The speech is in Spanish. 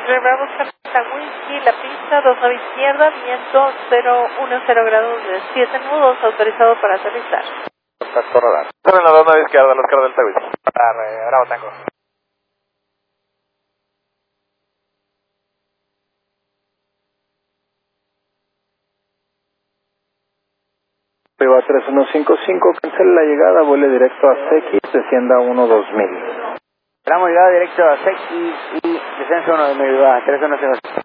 Green Bravo, Whisky, la pista, 29 izquierda, viento 010 grados de 7 nudos, autorizado para aterrizar. Contacto radar. Sobre la 29 izquierda, los carros del Whisky. Bravo, Tango. Arriba 3155, cancela la llegada, vuele directo a CX, descienda 12000. Tramo llegada directo a CX y descenso 12000, 3155.